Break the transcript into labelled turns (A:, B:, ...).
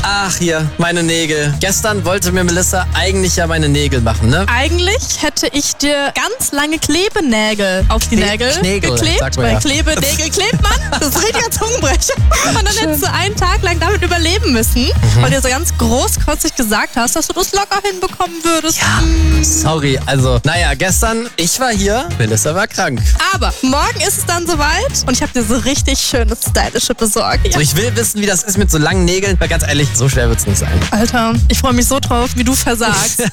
A: Ach, hier, meine Nägel. Gestern wollte mir Melissa eigentlich ja meine Nägel machen, ne?
B: Eigentlich hätte ich dir ganz lange Klebenägel auf die Nägel geklebt.
A: sagt man
B: Weil
A: ja.
B: Klebenägel klebt man. Das ist ein richtiger Zungenbrecher. Und dann hättest du einen Tag lang damit überleben müssen, weil du so ganz großkotzig gesagt hast, dass du das locker hinbekommen würdest.
A: Ja, sorry. Also, naja, gestern, ich war hier, Melissa war krank.
B: Aber morgen ist es dann soweit und ich habe dir so richtig schönes Stylische besorgt.
A: So, ich will wissen, wie das ist mit so langen Nägeln, weil ganz ehrlich, so schwer wird's nicht sein.
B: Alter, ich freue mich so drauf, wie du versagst.